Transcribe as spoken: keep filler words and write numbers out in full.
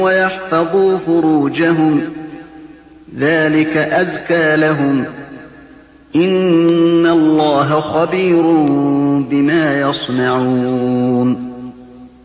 ويحفظوا فروجهم ذلك أزكى لهم إن الله خبير بما يصنعون